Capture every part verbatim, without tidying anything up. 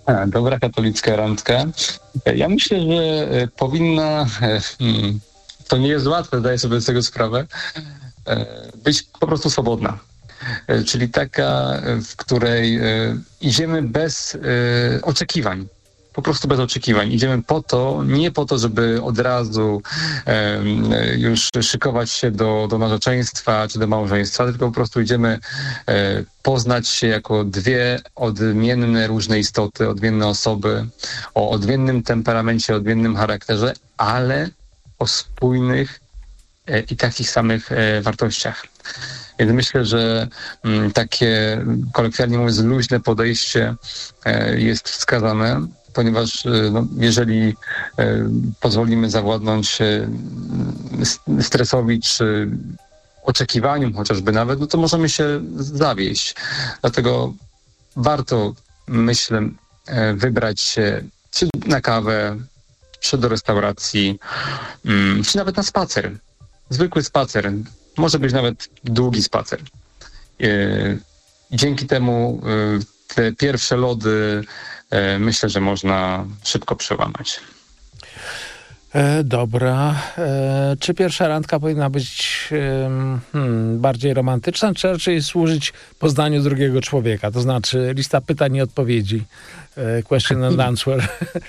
Dobra katolicka randka. Ja myślę, że powinna, to nie jest łatwe, zdaję sobie z tego sprawę, być po prostu swobodna. Czyli taka, w której idziemy bez oczekiwań. Po prostu bez oczekiwań. Idziemy po to, nie po to, żeby od razu e, już szykować się do, do narzeczeństwa czy do małżeństwa, tylko po prostu idziemy e, poznać się jako dwie odmienne, różne istoty, odmienne osoby, o odmiennym temperamencie, odmiennym charakterze, ale o spójnych e, i takich samych e, wartościach. Więc myślę, że m, takie, kolokwialnie mówiąc, luźne podejście e, jest wskazane, ponieważ no, jeżeli e, pozwolimy zawładnąć e, stresowi czy oczekiwaniom chociażby nawet, no to możemy się zawieść. Dlatego warto, myślę, e, wybrać się czy na kawę, czy do restauracji, mm, czy nawet na spacer. Zwykły spacer. Może być nawet długi spacer. E, dzięki temu e, te pierwsze lody myślę, że można szybko przełamać. E, dobra. E, czy pierwsza randka powinna być e, hmm, bardziej romantyczna, czy raczej służyć poznaniu drugiego człowieka? To znaczy lista pytań i odpowiedzi. E, question and answer.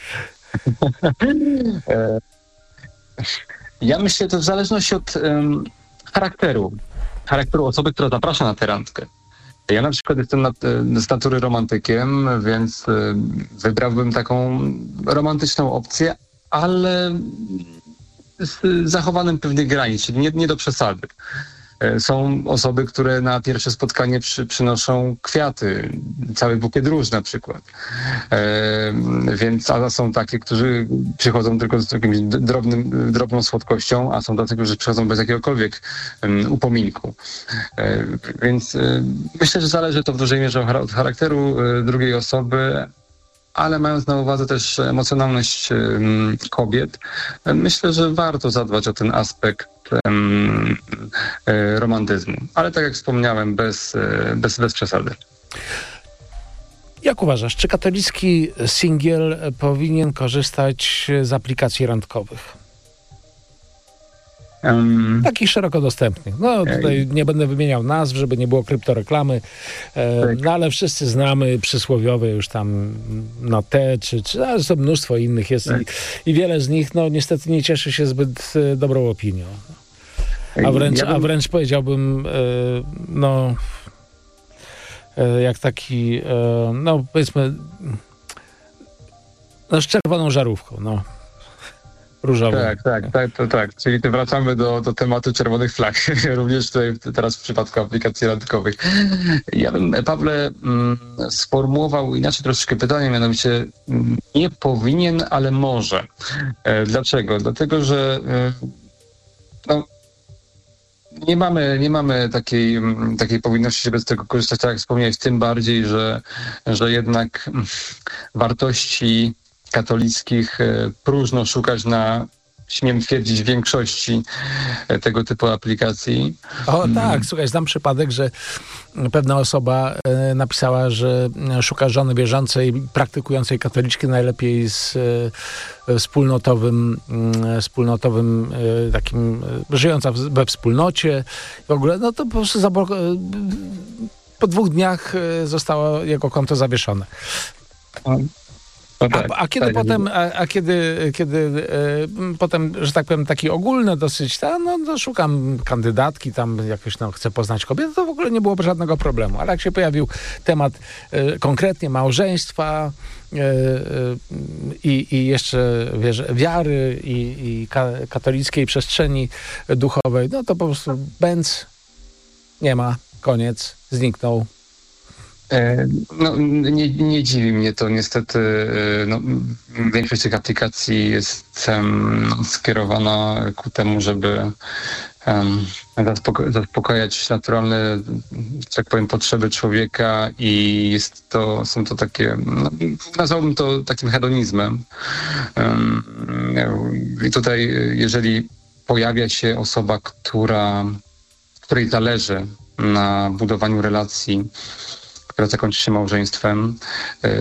Ja myślę, to w zależności od um, charakteru. Charakteru osoby, która zaprasza na tę randkę. Ja na przykład jestem na, z natury romantykiem, więc wybrałbym taką romantyczną opcję, ale z zachowaniem pewnych granic, czyli nie, nie do przesady. Są osoby, które na pierwsze spotkanie przy, przynoszą kwiaty, cały bukiet róż na przykład. E, więc a są takie, którzy przychodzą tylko z jakimś drobnym, drobną słodkością, a są tacy, którzy przychodzą bez jakiegokolwiek um, upominku. E, więc e, myślę, że zależy to w dużej mierze od charakteru e, drugiej osoby, ale mając na uwadze też emocjonalność um, kobiet, e, myślę, że warto zadbać o ten aspekt um, e, romantyzmu. Ale tak jak wspomniałem, bez, e, bez, bez przesady. Jak uważasz, czy katolicki singiel powinien korzystać z aplikacji randkowych? Um, Takich szeroko dostępnych. No tutaj nie będę wymieniał nazw, żeby nie było kryptoreklamy, e, tak. No ale wszyscy znamy przysłowiowe już tam no te, czy, czy ale to mnóstwo innych jest tak. i, i wiele z nich no niestety nie cieszy się zbyt e, dobrą opinią. A wręcz, ja bym... a wręcz powiedziałbym e, no e, jak taki e, no powiedzmy no z czerwoną żarówką, no. Różową. Tak, tak, tak, to tak. Czyli wracamy do, do tematu czerwonych flag. Również tutaj teraz w przypadku aplikacji randkowych. Ja bym, Pawle, mm, sformułował inaczej troszeczkę pytanie, mianowicie mm, nie powinien, ale może. E, dlaczego? Dlatego, że e, no, nie mamy, nie mamy takiej, takiej powinności, żeby z tego korzystać, tak jak wspomniałeś, tym bardziej, że, że jednak mm, wartości katolickich próżno szukać na, śmiem twierdzić, większości tego typu aplikacji. O tak, słuchaj, znam przypadek, że pewna osoba e, napisała, że szuka żony wierzącej, praktykującej katoliczki, najlepiej z e, wspólnotowym, e, wspólnotowym e, takim, e, żyjąca w, we wspólnocie. W ogóle, no to po prostu zablo- e, po dwóch dniach e, zostało jego konto zawieszone. No tak, a, a kiedy tak, potem, a, a kiedy, kiedy e, potem, że tak powiem, taki ogólny dosyć, ta, no, no szukam kandydatki, tam jakoś no, chcę poznać kobietę, to w ogóle nie było żadnego problemu. Ale jak się pojawił temat e, konkretnie małżeństwa e, e, i, i jeszcze wiesz, wiary i, i ka, katolickiej przestrzeni duchowej, no to po prostu bęc, nie ma, koniec, zniknął. No, nie, nie dziwi mnie to niestety. No, większość tych aplikacji jest um, skierowana ku temu, żeby um, zaspoko- zaspokajać naturalne, tak powiem, potrzeby człowieka i jest to, są to takie, no, nazwałbym to takim hedonizmem. Um, I tutaj, jeżeli pojawia się osoba, która, której zależy na budowaniu relacji, która zakończy się małżeństwem,